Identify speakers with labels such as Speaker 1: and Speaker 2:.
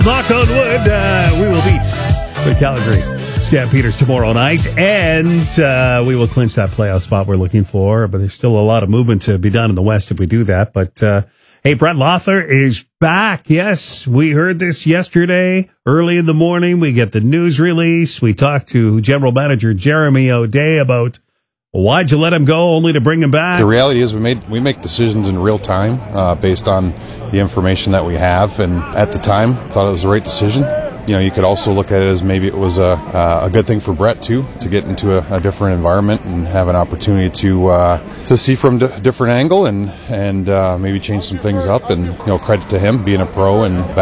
Speaker 1: Knock on wood, we will beat the Calgary Stampeders tomorrow night, and we will clinch that playoff spot we're looking for. But there's still a lot of movement to be done in the West if we do that. But hey, Brett Loeffler is back. Yes, we heard this yesterday early in the morning. We get the news release. We talked to General Manager Jeremy O'Day about why'd you let him go only to bring him back.
Speaker 2: The reality is we make decisions in real time based on the information that we have, and at the time thought it was the right decision. You know, you could also look at it as maybe it was a good thing for Brett too, to get into a different environment and have an opportunity to see from a different angle and maybe change some things up. And credit to him being a pro and